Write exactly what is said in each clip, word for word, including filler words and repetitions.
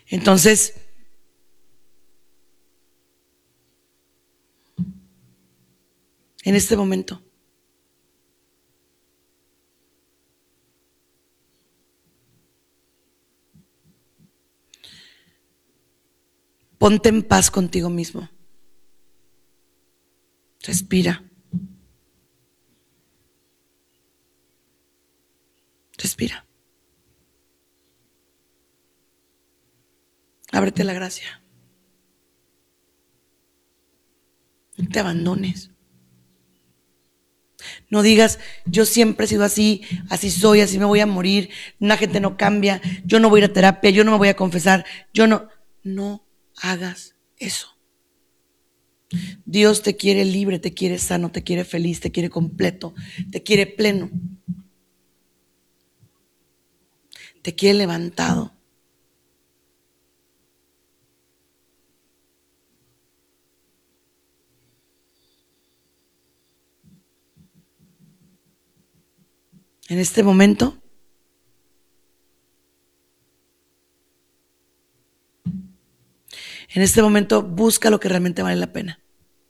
Entonces, en este momento, ponte en paz contigo mismo. Respira. Respira. Ábrete la gracia. No te abandones. No digas, yo siempre he sido así, así soy, así me voy a morir, la gente no cambia, yo no voy a ir a terapia, yo no me voy a confesar, yo no. No hagas eso. Dios te quiere libre, te quiere sano, te quiere feliz, te quiere completo, te quiere pleno, te quiere levantado. En este momento, en este momento busca lo que realmente vale la pena.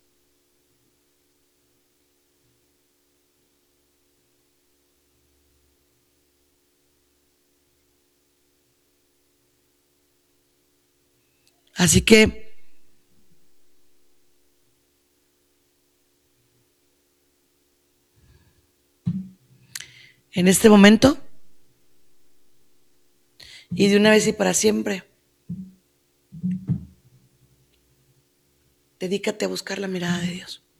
Así que en este momento y de una vez y para siempre, dedícate a buscar la mirada de Dios.